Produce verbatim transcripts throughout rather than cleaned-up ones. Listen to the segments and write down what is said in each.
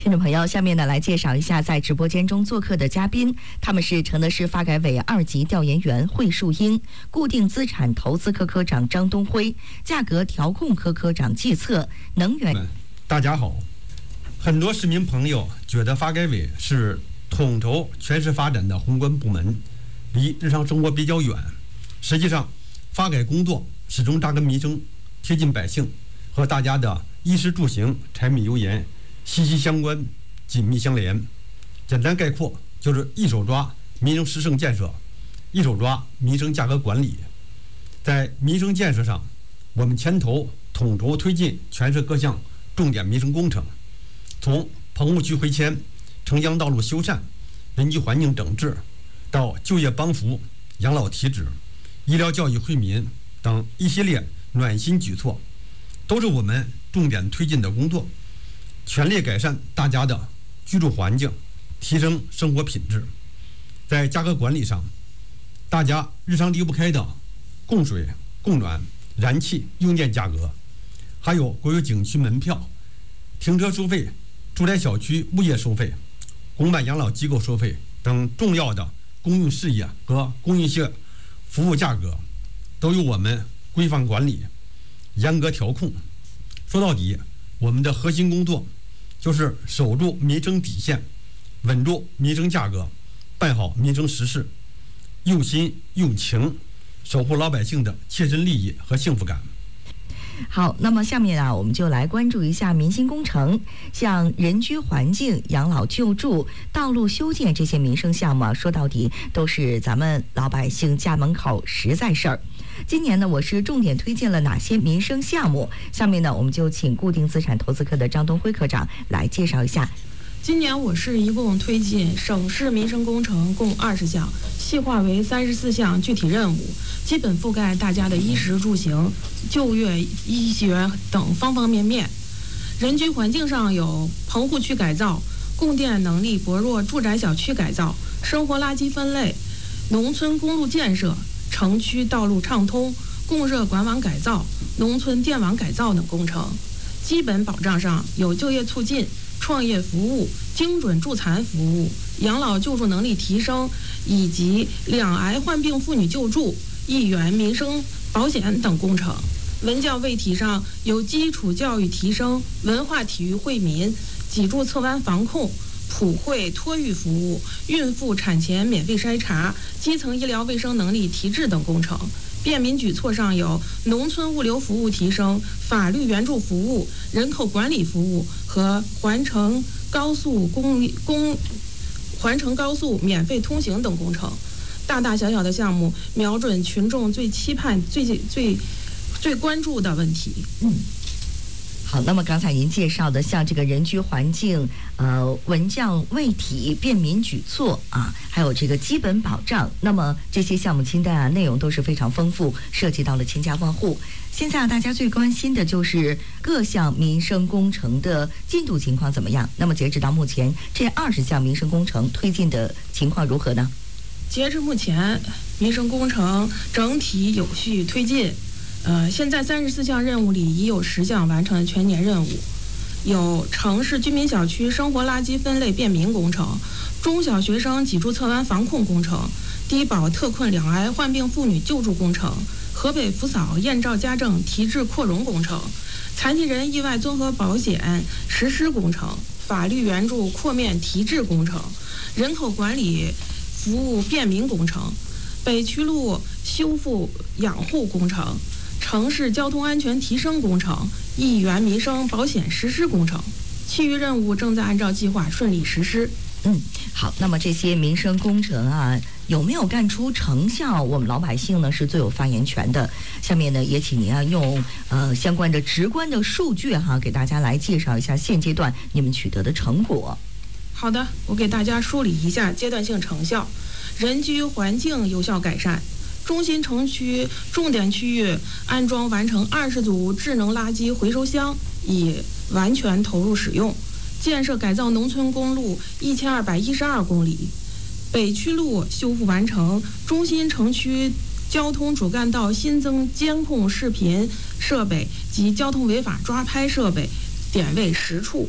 听众朋友，下面呢来介绍一下在直播间中做客的嘉宾，他们是承德市发改委二级调研员惠树英、固定资产投资科科长张东辉、价格调控科科长季策、能源。 大家好，很多市民朋友觉得发改委是统筹全市发展的宏观部门，离日常生活比较远。实际上，发改工作始终扎根民生，贴近百姓，和大家的衣食住行、柴米油盐息息相关，紧密相连。简单概括，就是一手抓民生实政建设，一手抓民生价格管理。在民生建设上，我们牵头统筹推进全市各项重点民生工程，从棚户区回迁、城乡道路修缮、人居环境整治，到就业帮扶、养老提质、医疗教育惠民等一系列暖心举措，都是我们重点推进的工作，全力改善大家的居住环境，提升生活品质。在价格管理上，大家日常离不开的供水、供暖、燃气、用电价格，还有国有景区门票、停车收费、住宅小区物业收费、公办养老机构收费等重要的公用事业和公用性服务价格，都由我们规范管理、严格调控。说到底，我们的核心工作就是守住民生底线，稳住民生价格，办好民生实事，用心用情，守护老百姓的切身利益和幸福感。 好，那么下面啊，我们就来关注一下民心工程，像人居环境、养老救助、道路修建这些民生项目，说到底都是咱们老百姓家门口实在事儿。今年呢，我是重点推荐了哪些民生项目？下面呢，我们就请固定资产投资科的张东辉科长来介绍一下。 今年我市一共推进省市民生工程共二十项，细化为三十四项具体任务，基本覆盖大家的衣食住行、就业、医学等方方面面。人居环境上有棚户区改造、供电能力薄弱住宅小区改造、生活垃圾分类、农村公路建设、城区道路畅通、供热管网改造、农村电网改造等工程。基本保障上有就业促进、创业服务、精准助残服务、养老救助能力提升，以及两癌患病妇女救助、一元民生保险等工程。文教卫体上有基础教育提升、文化体育惠民、脊柱侧弯防控、普惠托育服务、孕妇产前免费筛查、基层医疗卫生能力提质等工程。便民举措上有农村物流服务提升、法律援助服务、人口管理服务和环城高速公公环城高速免费通行等工程。大大小小的项目瞄准群众最期盼、最最最关注的问题。 嗯。好，那么刚才您介绍的像这个人居环境、呃文教卫体、便民举措啊，还有这个基本保障，那么这些项目清单啊，内容都是非常丰富，涉及到了千家万户。现在啊，大家最关心的就是各项民生工程的进度情况怎么样？那么截止到目前，这二十项民生工程推进的情况如何呢？ 截至目前，民生工程整体有序推进。呃，现在三十四项任务里已有十项完成全年任务，有城市居民小区生活垃圾分类便民工程、中小学生脊柱侧弯防控工程、低保特困两癌患病妇女救助工程、河北扶嫂验照家政提质扩容工程、残疾人意外综合保险实施工程、法律援助扩面提质工程、人口管理服务便民工程、北渠路修复养护工程、城市交通安全提升工程、一元民生保险实施工程，其余任务正在按照计划顺利实施。 嗯，好，那么这些民生工程啊，有没有干出成效？我们老百姓呢是最有发言权的。下面呢，也请您啊用呃相关的直观的数据哈、啊，给大家来介绍一下现阶段你们取得的成果。 好的，我给大家梳理一下阶段性成效。人居环境有效改善。中心城区重点区域安装完成二十组智能垃圾回收箱，已完全投入使用。建设改造农村公路一千二百一十二公里，北渠路修复完成，中心城区交通主干道新增监控视频设备及交通违法抓拍设备点位十处，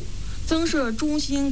增设中心